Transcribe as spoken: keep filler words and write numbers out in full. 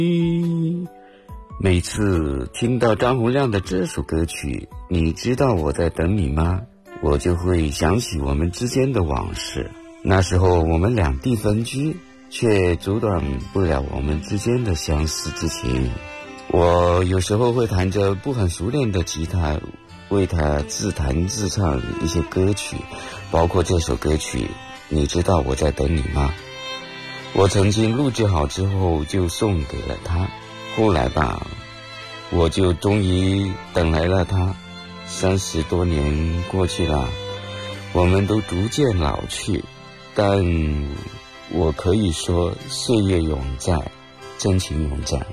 每次听到张洪量的这首歌曲，你知道我在等你吗？我就会想起我们之间的往事。那时候我们两地分居，却阻挡不了我们之间的相思之情。我有时候会弹着不很熟练的吉他，为他自弹自唱一些歌曲，包括这首歌曲，你知道我在等你吗？我曾经录制好之后就送给了他，后来吧，我就终于等来了他。三十多年过去了，我们都逐渐老去，但我可以说岁月永在，真情永在。